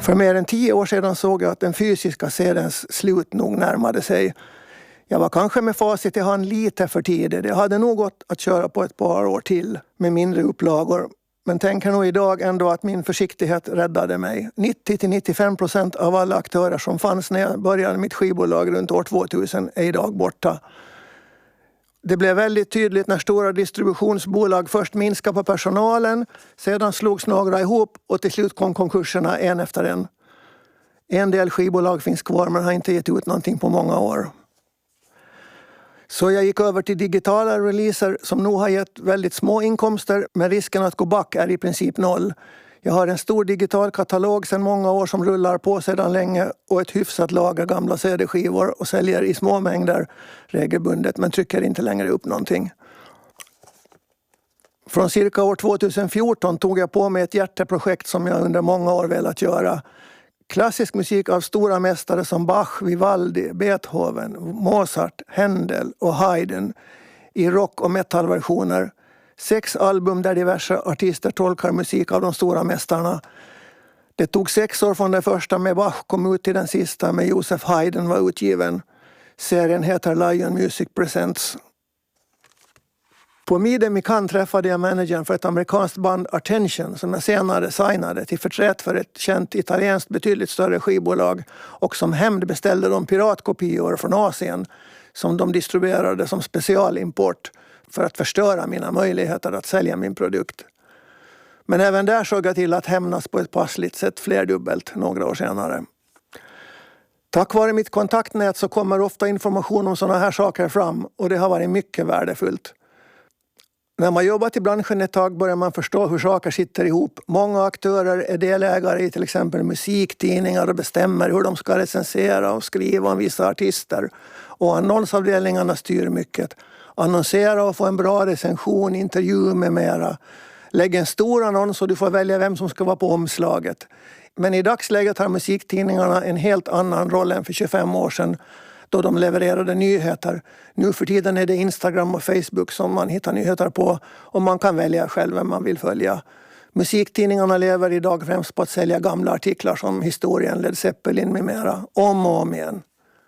För mer än 10 år sedan såg jag att den fysiska seriens slut nog närmade sig. Jag var kanske med facit i hand lite för tidigt. Det hade nog gått att köra på ett par år till med mindre upplagor. Men tänker nog idag ändå att min försiktighet räddade mig. 90-95% av alla aktörer som fanns när jag började mitt skivbolag runt år 2000 är idag borta. Det blev väldigt tydligt när stora distributionsbolag först minskade på personalen, sedan slogs några ihop och till slut kom konkurserna en efter en. En del skivbolag finns kvar men har inte gett ut någonting på många år. Så jag gick över till digitala releaser som nog har gett väldigt små inkomster, men risken att gå back är i princip noll. Jag har en stor digital katalog sedan många år som rullar på sedan länge och ett hyfsat lager gamla CD-skivor och säljer i små mängder regelbundet men trycker inte längre upp någonting. Från cirka år 2014 tog jag på mig ett hjärteprojekt som jag under många år velat göra. Klassisk musik av stora mästare som Bach, Vivaldi, Beethoven, Mozart, Händel och Haydn i rock- och metalversioner. 6 album där diverse artister tolkar musik av de stora mästarna. Det tog 6 år från den första med Bach kom ut till den sista med Joseph Haydn var utgiven. Serien heter Lion Music Presents. På Midem i Cannes träffade jag managern för ett amerikanskt band Attention som jag senare signade till förträtt för ett känt italienskt betydligt större skivbolag och som hämnd beställde de piratkopior från Asien som de distribuerade som specialimport för att förstöra mina möjligheter att sälja min produkt. Men även där såg jag till att hämnas på ett passligt sätt flerdubbelt några år senare. Tack vare mitt kontaktnät så kommer ofta information om sådana här saker fram och det har varit mycket värdefullt. När man jobbat i branschen ett tag börjar man förstå hur saker sitter ihop. Många aktörer är delägare i till exempel musiktidningar och bestämmer hur de ska recensera och skriva om vissa artister. Och annonsavdelningarna styr mycket. Annonsera och få en bra recension, intervju med mera. Lägg en stor annons och du får välja vem som ska vara på omslaget. Men i dagsläget har musiktidningarna en helt annan roll än för 25 år sedan då de levererade nyheter. Nu för tiden är det Instagram och Facebook som man hittar nyheter på och man kan välja själv vem man vill följa. Musiktidningarna lever idag främst på att sälja gamla artiklar som historien, Led Zeppelin med mera, om och om igen.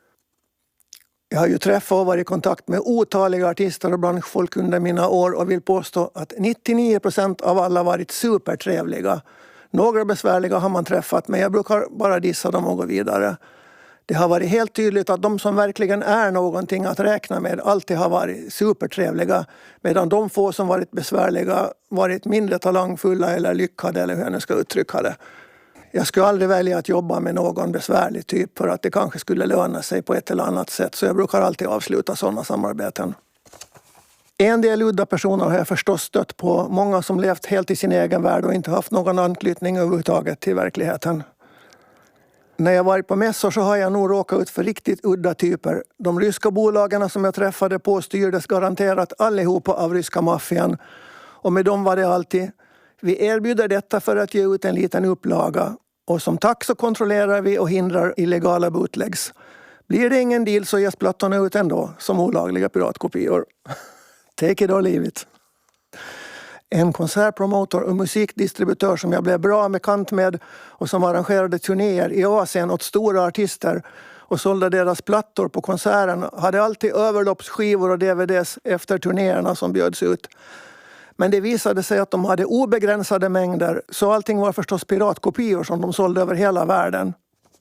Jag har ju träffat och varit i kontakt med otaliga artister och branschfolk under mina år och vill påstå att 99% av alla varit supertrevliga. Några besvärliga har man träffat men jag brukar bara dissa dem och gå vidare. Det har varit helt tydligt att de som verkligen är någonting att räkna med alltid har varit supertrevliga medan de få som varit besvärliga varit mindre talangfulla eller lyckade eller hur jag nu ska uttrycka det. Jag skulle aldrig välja att jobba med någon besvärlig typ för att det kanske skulle löna sig på ett eller annat sätt så jag brukar alltid avsluta sådana samarbeten. En del udda personer har jag förstås stött på, många som levt helt i sin egen värld och inte haft någon anknytning överhuvudtaget till verkligheten. När jag varit på mässor så har jag nog råkat ut för riktigt udda typer. De ryska bolagen som jag träffade på styrdes garanterat allihopa av ryska maffian. Och med dem var det alltid, vi erbjuder detta för att ge ut en liten upplaga. Och som tack så kontrollerar vi och hindrar illegala bootlegs. Blir det ingen deal så ges plattorna ut ändå som olagliga piratkopior. Take it or leave it. En konsertpromotor och musikdistributör som jag blev bra bekant med och som arrangerade turnéer i Asien åt stora artister och sålde deras plattor på konserten hade alltid överloppsskivor och DVDs efter turnéerna som bjöds ut. Men det visade sig att de hade obegränsade mängder så allting var förstås piratkopior som de sålde över hela världen.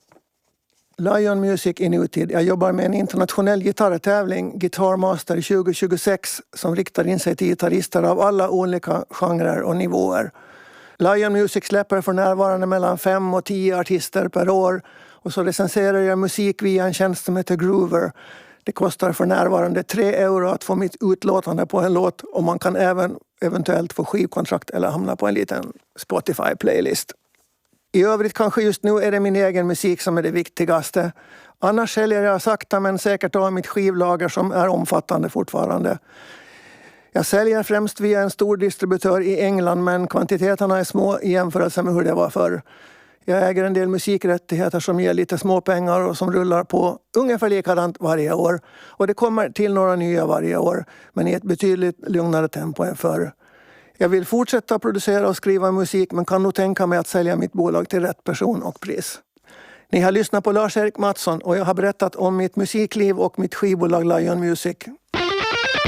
Lion Music i nutid. Jag jobbar med en internationell gitarrtävling, Guitar Master 2026, som riktar in sig till gitarrister av alla olika genrer och nivåer. Lion Music släpper för närvarande mellan 5 och 10 artister per år och så recenserar jag musik via en tjänst som heter Groover. Det kostar för närvarande 3 euro att få mitt utlåtande på en låt och man kan även eventuellt få skivkontrakt eller hamna på en liten Spotify-playlist. I övrigt kanske just nu är det min egen musik som är det viktigaste. Annars säljer jag sakta men säkert av mitt skivlager som är omfattande fortfarande. Jag säljer främst via en stor distributör i England men kvantiteterna är små i jämförelse med hur det var förr. Jag äger en del musikrättigheter som ger lite små pengar och som rullar på ungefär likadant varje år. Och det kommer till några nya varje år men i ett betydligt lugnare tempo än förr. Jag vill fortsätta producera och skriva musik men kan nog tänka mig att sälja mitt bolag till rätt person och pris. Ni har lyssnat på Lars-Erik Mattsson och jag har berättat om mitt musikliv och mitt skivbolag Lion Music.